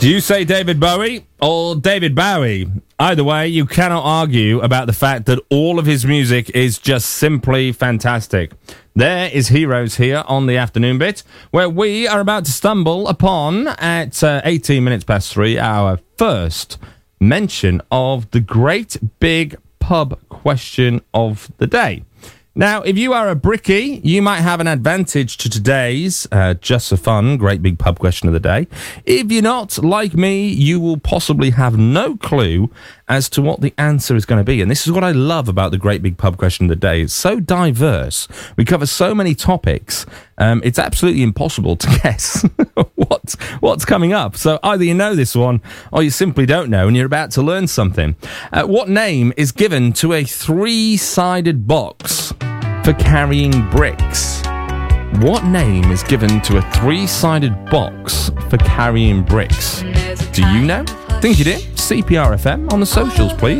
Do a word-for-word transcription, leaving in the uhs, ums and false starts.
Do you say David Bowie or David Bowie? Either way, you cannot argue about the fact that all of his music is just simply fantastic. There is Heroes here on the afternoon bit, where we are about to stumble upon, at uh, eighteen minutes past three, our first mention of the great big pub question of the day. Now, if you are a brickie, you might have an advantage to today's uh, Just for Fun Great Big Pub Question of the Day. If you're not, like me, you will possibly have no clue as to what the answer is going to be. And this is what I love about the Great Big Pub Question of the Day. It's so diverse. We cover so many topics. Um, it's absolutely impossible to guess what's, what's coming up. So either you know this one or you simply don't know and you're about to learn something. Uh, what name is given to a three-sided box for carrying bricks? What name is given to a three-sided box for carrying bricks? Do you know? Think you do? C P R F M on the socials, please.